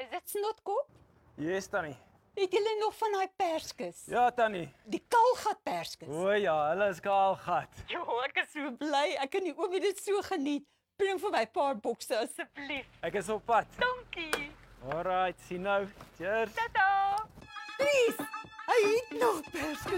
Is dit snotkop? Yes, Tannie. Het julle nog van daai perskes? Ja, Tannie. Die kaalgat perskes. O ja, hulle is kaalgat. Jo, ek is so bly. Ek kan nie oom dit so geniet. Bring vir my 'n paar bokse asseblief. Ek is op pad. Dankie. Alright, sien nou. Cheers. Tata. Please. Hy het nog perskes.